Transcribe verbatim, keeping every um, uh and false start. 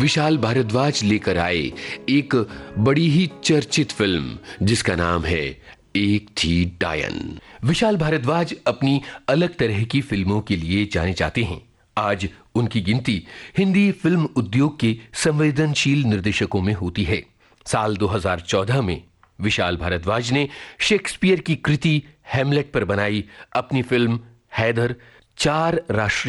विशाल भारद्वाज लेकर आए एक बड़ी ही चर्चित फिल्म जिसका नाम है एक थी डायन। विशाल भारद्वाज अपनी अलग तरह की फिल्मों के लिए जाने जाते हैं। आज उनकी गिनती हिंदी फिल्म उद्योग के संवेदनशील निर्देशकों में होती है। साल दो हज़ार चौदह में विशाल भारद्वाज ने शेक्सपियर की कृति हैमलेट पर बनाई अपनी फिल्म हैदर चार राष्ट्रीय